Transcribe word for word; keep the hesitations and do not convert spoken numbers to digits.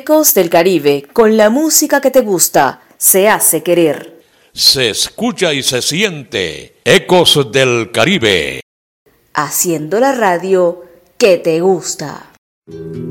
Ecos del Caribe, con la música que te gusta, se hace querer. Se escucha y se siente Ecos del Caribe. Haciendo la radio que te gusta.